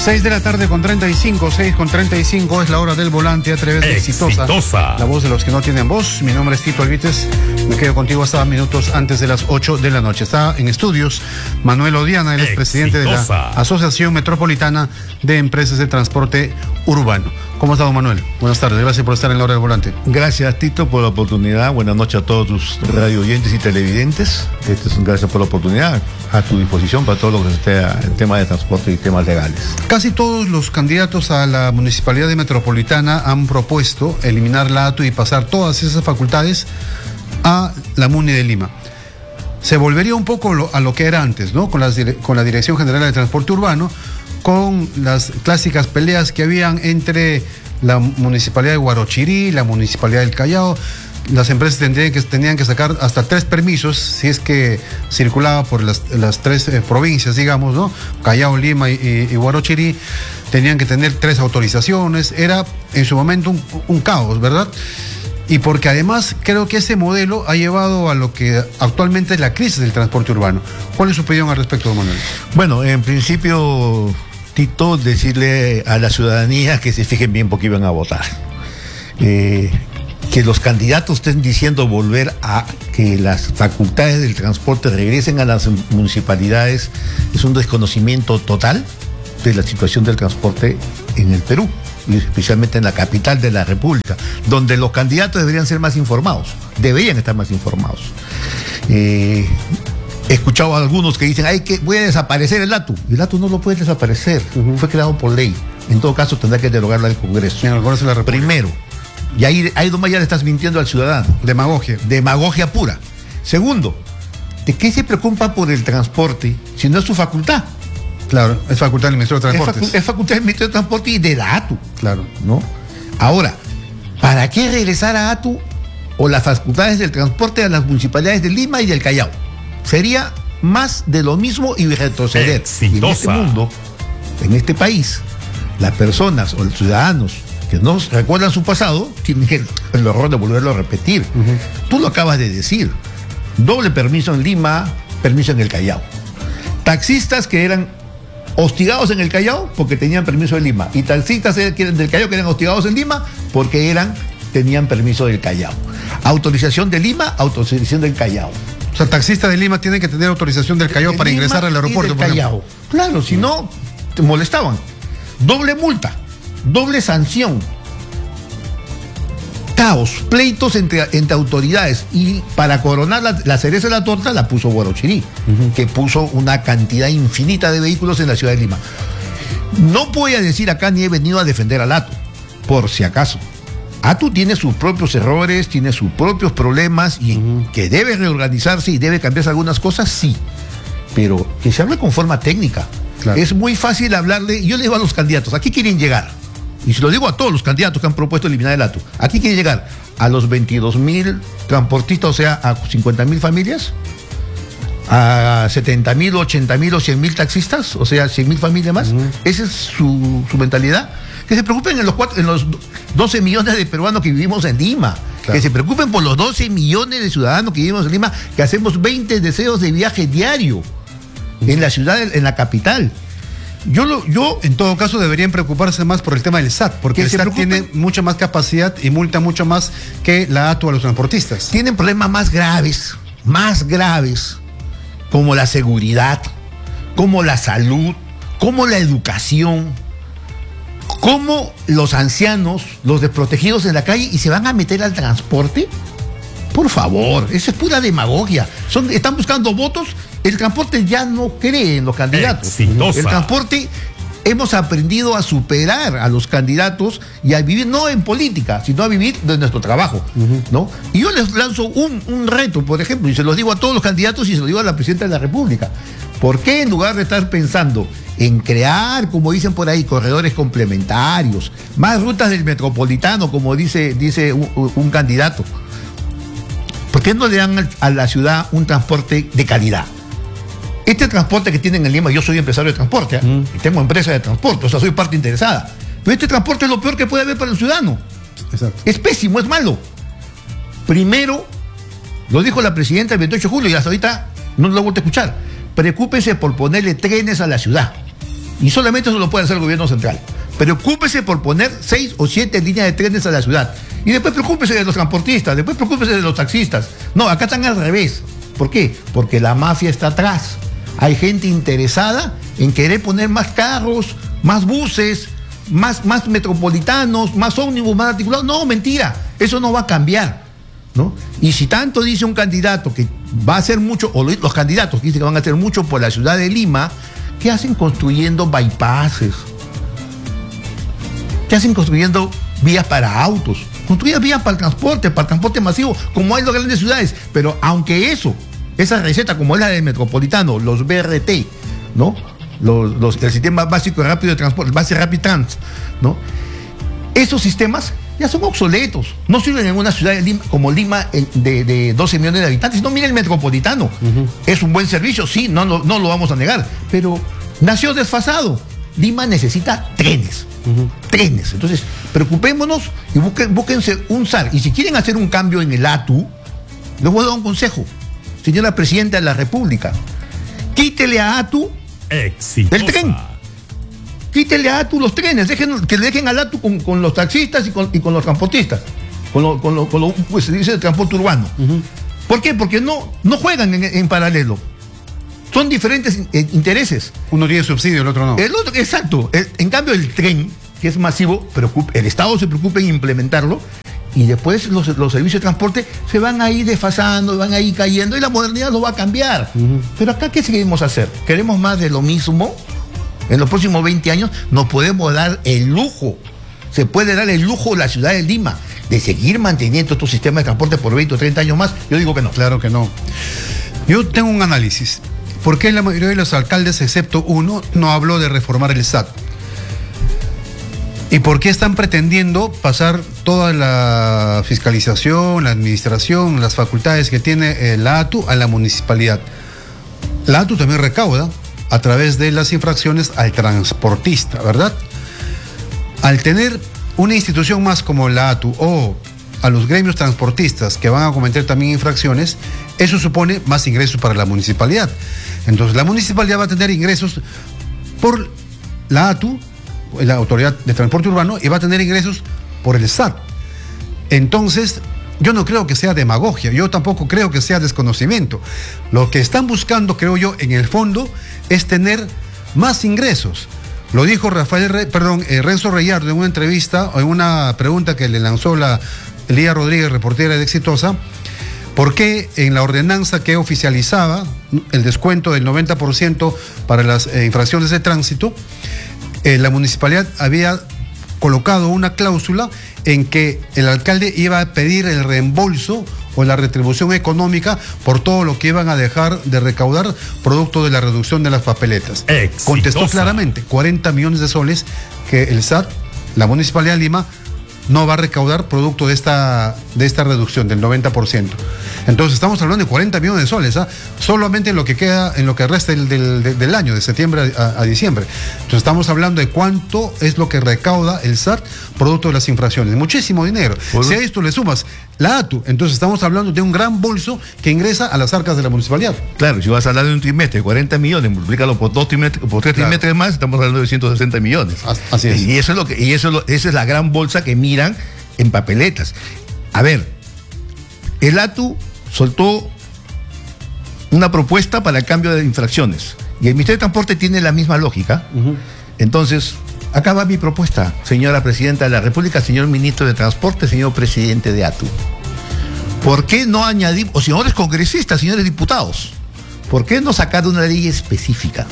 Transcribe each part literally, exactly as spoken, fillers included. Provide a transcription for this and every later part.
seis de la tarde con treinta y cinco, seis con treinta y cinco es la hora del volante a través de Exitosa, Exitosa, la voz de los que no tienen voz. Mi nombre es Tito Alvites, me quedo contigo hasta minutos antes de las ocho de la noche. Está en estudios Manuel Odiana, él es presidente de la Asociación Metropolitana de Empresas de Transporte Urbano. ¿Cómo está, don Manuel? Buenas tardes, gracias por estar en la hora del volante. Gracias, Tito, por la oportunidad. Buenas noches a todos tus radio oyentes y televidentes. Este es un gracias por la oportunidad, a tu disposición para todo lo que esté en tema de transporte y temas legales. Casi todos los candidatos a la Municipalidad de Metropolitana han propuesto eliminar la A T U y pasar todas esas facultades a la MUNI de Lima. Se volvería un poco lo, a lo que era antes, ¿no? Con, las, con la Dirección General de Transporte Urbano, con las clásicas peleas que habían entre la Municipalidad de Huarochirí, la Municipalidad del Callao. Las empresas tendrían que, tenían que sacar hasta tres permisos si es que circulaba por las, las tres eh, provincias, digamos, ¿no? Callao, Lima y, y, y Huarochirí. Tenían que tener tres autorizaciones. Era en su momento un, un caos, ¿verdad? Y porque además creo que ese modelo ha llevado a lo que actualmente es la crisis del transporte urbano. ¿Cuál es su opinión al respecto, don Manuel? Bueno, en principio, Tito, decirle a la ciudadanía que se fijen bien porque iban a votar. Eh, que los candidatos estén diciendo volver a que las facultades del transporte regresen a las municipalidades es un desconocimiento total de la situación del transporte en el Perú, y especialmente en la capital de la República, donde los candidatos deberían ser más informados, deberían estar más informados. Eh, he escuchado a algunos que dicen, ay, que voy a desaparecer el A T U. El A T U no lo puede desaparecer, uh-huh. Fue creado por ley. En todo caso tendrá que derogarlo al Congreso. En el Congreso de la República. Primero. Y ahí, ahí nomás ya le estás mintiendo al ciudadano. Demagogia. Demagogia pura. Segundo, ¿de qué se preocupa por el transporte si no es su facultad? Claro, es facultad del Ministerio de Transportes. Es, facu es facultad del Ministerio de Transporte y de la A T U. Claro. ¿No? Ahora, ¿para qué regresar a A T U o las facultades del transporte a las municipalidades de Lima y del Callao? Sería más de lo mismo y retroceder. Exitosa. Y en este mundo, en este país, las personas o los ciudadanos que no recuerdan su pasado, tienen que, el horror de volverlo a repetir. Uh-huh. Tú lo acabas de decir. Doble permiso en Lima, permiso en el Callao. Taxistas que eran hostigados en el Callao porque tenían permiso de Lima. Y taxistas del Callao que eran hostigados en Lima porque eran, tenían permiso del Callao. Autorización de Lima, autorización del Callao. O sea, taxistas de Lima tienen que tener autorización del Callao de para Lima ingresar al aeropuerto. Y del Callao. Claro, si no, te molestaban. Doble multa. Doble sanción, caos, pleitos entre, entre autoridades, y para coronar la, la cereza de la torta la puso Huarochirí, uh-huh. Que puso una cantidad infinita de vehículos en la ciudad de Lima. No voy a decir acá ni he venido a defender al A T U, por si acaso. A T U tiene sus propios errores, tiene sus propios problemas y uh-huh. Que debe reorganizarse y debe cambiarse algunas cosas, sí, pero que se hable con forma técnica. Claro. Es muy fácil hablarle. Yo le digo a los candidatos, ¿a qué quieren llegar? Y se lo digo a todos los candidatos que han propuesto eliminar el A T U. ¿Aquí quiere llegar? ¿A los veintidós mil transportistas, o sea, a cincuenta mil familias? ¿A setenta mil, ochenta mil o cien mil taxistas? O sea, cien mil familias más. Uh-huh. Esa es su, su mentalidad. Que se preocupen en los, cuatro, en los doce millones de peruanos que vivimos en Lima. Claro. Que se preocupen por los doce millones de ciudadanos que vivimos en Lima, que hacemos veinte deseos de viaje diario. Uh-huh. En la ciudad, en la capital. Yo, lo, yo, en todo caso, deberían preocuparse más por el tema del S A T, porque el S A T tiene mucha más capacidad y multa mucho más que la A T U a los transportistas. Tienen problemas más graves, más graves, como la seguridad, como la salud, como la educación, como los ancianos, los desprotegidos en la calle, y se van a meter al transporte. Por favor, eso es pura demagogia. Son, están buscando votos. El transporte ya no cree en los candidatos. Exitosa. El transporte, hemos aprendido a superar a los candidatos y a vivir no en política, sino a vivir de nuestro trabajo, uh-huh. ¿No? Y yo les lanzo un, un reto, por ejemplo, y se los digo a todos los candidatos y se lo digo a la presidenta de la República. ¿Por qué en lugar de estar pensando en crear, como dicen por ahí, corredores complementarios, más rutas del metropolitano, como dice, dice un, un candidato, ¿por qué no le dan a la ciudad un transporte de calidad? Este transporte que tienen en Lima, yo soy empresario de transporte, ¿eh? mm. Tengo empresa de transporte, o sea, soy parte interesada. Pero este transporte es lo peor que puede haber para el ciudadano. Exacto. Es pésimo, es malo. Primero, lo dijo la presidenta el veintiocho de julio y hasta ahorita no lo he vuelto a escuchar. Preocúpese por ponerle trenes a la ciudad. Y solamente eso lo puede hacer el gobierno central. Preocúpese por poner seis o siete líneas de trenes a la ciudad. Y después preocúpese de los transportistas, después preocúpese de los taxistas. No, acá están al revés. ¿Por qué? Porque la mafia está atrás. Hay gente interesada en querer poner más carros, más buses, más, más metropolitanos, más ómnibus, más articulados. No, mentira, eso no va a cambiar, ¿no? Y si tanto dice un candidato que va a hacer mucho, o los candidatos que dicen que van a hacer mucho por la ciudad de Lima, ¿qué hacen construyendo bypasses? ¿Qué hacen construyendo vías para autos? Construir vías para el transporte, para el transporte masivo, como hay en las grandes ciudades. Pero aunque eso, esa receta como es la del metropolitano, los B R T, ¿no? Los, los, el sistema básico y rápido de transporte, base Rapid Trans, ¿no? Esos sistemas ya son obsoletos. No sirven en una ciudad de Lima, como Lima de, de doce millones de habitantes. No, mira el metropolitano. Uh-huh. Es un buen servicio, sí, no, no, no lo vamos a negar. Pero nació desfasado. Lima necesita trenes. Uh-huh. Trenes. Entonces, preocupémonos y busquen, búsquense un S A R. Y si quieren hacer un cambio en el A T U, les voy a dar un consejo. Señora Presidenta de la República, quítele a A T U Exitosa. el tren. Quítele a A T U los trenes. Dejen, que le dejen al A T U con, con los taxistas y con, y con los transportistas. Con lo, con lo, con lo pues, se dice de transporte urbano. Uh-huh. ¿Por qué? Porque no, no juegan en, en paralelo. Son diferentes eh, intereses. Uno tiene subsidio, el otro no. El otro, exacto. El, en cambio, el tren, que es masivo, preocupe, el Estado se preocupa en implementarlo, y después los, los servicios de transporte se van a ir desfasando, van a ir cayendo, y la modernidad lo va a cambiar. Uh-huh. Pero acá, ¿qué seguimos a hacer? ¿Queremos más de lo mismo? En los próximos veinte años nos podemos dar el lujo, se puede dar el lujo la ciudad de Lima de seguir manteniendo estos sistemas de transporte por veinte o treinta años más. Yo digo que no. Claro que no. Yo tengo un análisis. ¿Por qué la mayoría de los alcaldes, excepto uno, no habló de reformar el S A T? ¿Y por qué están pretendiendo pasar toda la fiscalización, la administración, las facultades que tiene la A T U a la municipalidad? La A T U también recauda a través de las infracciones al transportista, ¿verdad? Al tener una institución más como la A T U o a los gremios transportistas que van a cometer también infracciones, eso supone más ingresos para la municipalidad. Entonces la municipalidad va a tener ingresos por la A T U, la Autoridad de Transporte Urbano, y va a tener ingresos por el S A T. Entonces, yo no creo que sea demagogia, yo tampoco creo que sea desconocimiento. Lo que están buscando, creo yo, en el fondo, es tener más ingresos. Lo dijo Rafael, Re, perdón, eh, Renzo Reyardo en una entrevista, o en una pregunta que le lanzó la Elía Rodríguez, reportera de Exitosa. ¿Por qué en la ordenanza que oficializaba el descuento del noventa por ciento para las eh, infracciones de tránsito, eh, la municipalidad había colocado una cláusula en que el alcalde iba a pedir el reembolso o la retribución económica por todo lo que iban a dejar de recaudar producto de la reducción de las papeletas? Exitosa. Contestó claramente, cuarenta millones de soles que el S A T, la Municipalidad de Lima, no va a recaudar producto de esta, de esta reducción del noventa por ciento. Entonces estamos hablando de cuarenta millones de soles, ¿ah? Solamente en lo que queda, en lo que resta del, del, del año, de septiembre a, a diciembre. Entonces estamos hablando de cuánto es lo que recauda el S A T producto de las infracciones. Muchísimo dinero. Si a esto le sumas la A T U, entonces estamos hablando de un gran bolso que ingresa a las arcas de la municipalidad. Claro, si vas a hablar de un trimestre, cuarenta millones, multiplícalo por dos trimestres, por tres claro. trimestres más, estamos hablando de ciento sesenta millones. Así es. Y eso es lo que, y eso es lo, esa es la gran bolsa que miran en papeletas. A ver, el A T U soltó una propuesta para el cambio de infracciones y el Ministerio de Transporte tiene la misma lógica. Uh-huh. Entonces, acá va mi propuesta, señora Presidenta de la República, señor Ministro de Transporte, señor Presidente de A T U. ¿Por qué no añadir, o señores congresistas, señores diputados, por qué no sacar una ley específica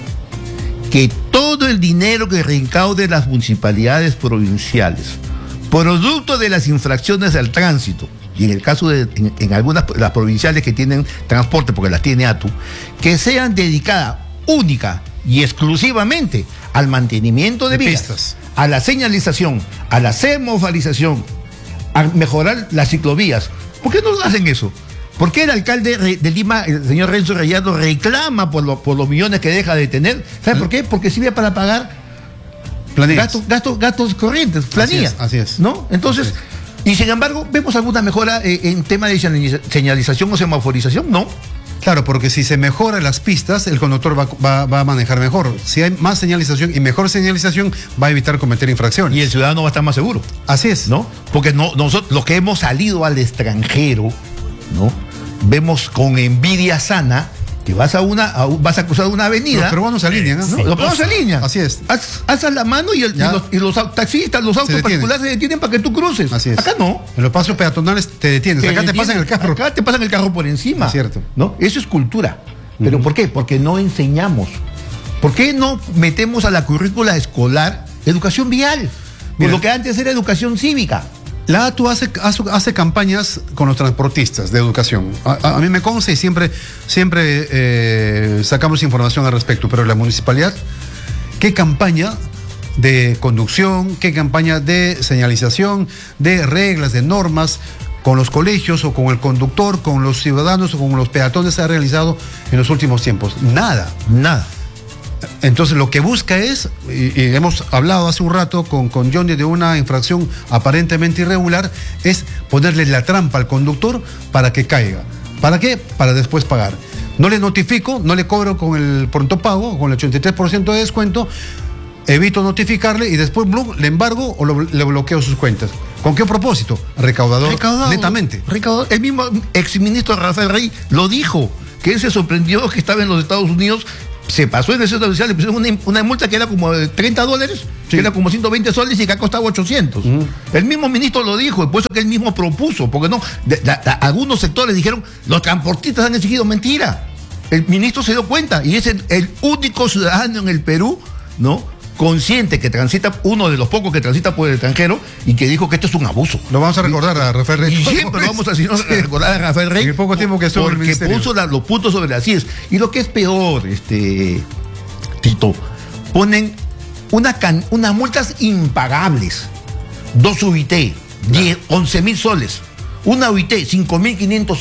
que todo el dinero que recaude las municipalidades provinciales, producto de las infracciones al tránsito, y en el caso de en, en algunas las provinciales que tienen transporte, porque las tiene A T U, que sean dedicadas única y exclusivamente al mantenimiento de, de vías, pistas, a la señalización, a la semaforización, a mejorar las ciclovías. ¿Por qué no hacen eso? ¿Por qué el alcalde de Lima, el señor Renzo Reyardo, reclama por, lo, por los millones que deja de tener? ¿Sabe por qué? Porque sirve para pagar gastos, gastos, gastos corrientes, planilla. Así es, así es. ¿No? Entonces, y sin embargo, ¿vemos alguna mejora eh, en tema de señalización o semaforización? No. Claro, porque si se mejoran las pistas, el conductor va, va, va a manejar mejor. Si hay más señalización y mejor señalización, va a evitar cometer infracciones. Y el ciudadano va a estar más seguro. Así es. ¿No? Porque no, nosotros, los que hemos salido al extranjero, ¿no? Vemos con envidia sana que vas a una a, vas a cruzar una avenida. Los peruanos se alinean, ¿no? ¿no? Los peruanos se alinean. Así es. Haz, alzas la mano y, el, y, los, y los taxistas, los autos particulares se detienen para que tú cruces. Así es. Acá no. En los pasos peatonales te detienes. Te Acá detienen, te pasan el carro. Acá te pasan el carro por encima. Es cierto. ¿No? Eso es cultura. ¿Pero uh-huh. por qué? Porque no enseñamos. ¿Por qué no metemos a la currícula escolar educación vial? Por lo que antes era educación cívica. La A T U hace, hace, hace campañas con los transportistas de educación. A, a, a mí me consta y siempre, siempre eh, sacamos información al respecto, pero la municipalidad, ¿qué campaña de conducción, qué campaña de señalización, de reglas, de normas con los colegios o con el conductor, con los ciudadanos o con los peatones se ha realizado en los últimos tiempos? Nada. Nada. Entonces lo que busca es, y, y hemos hablado hace un rato con, con Johnny de una infracción aparentemente irregular, es ponerle la trampa al conductor para que caiga. ¿Para qué? Para después pagar. No le notifico, no le cobro con el pronto pago, con el ochenta y tres por ciento de descuento, evito notificarle y después blum, le embargo o lo, le bloqueo sus cuentas. ¿Con qué propósito? Recaudador, Recaudador, netamente. Recaudador. El mismo exministro Rafael Rey lo dijo, que él se sorprendió que estaba en los Estados Unidos. Se pasó en el centro oficial, le pusieron una, una multa que era como de treinta dólares, sí. que era como ciento veinte soles y que ha costado ochocientos. Uh-huh. El mismo ministro lo dijo, por eso que él mismo propuso, porque no, de, de, de, algunos sectores dijeron, los transportistas han exigido mentira. El ministro se dio cuenta y es el, el único ciudadano en el Perú, ¿no? Consciente que transita, uno de los pocos que transita por el extranjero y que dijo que esto es un abuso. Lo vamos a recordar a Rafael Rey. Y siempre lo vamos a, sí. a recordar a Rafael Rey. En el poco tiempo que estuvo en el Porque puso la, los puntos sobre las sillas. Y lo que es peor, este Tito, ponen una can, unas multas impagables. Dos U I T, once mil soles. Una U I T, cinco mil quinientos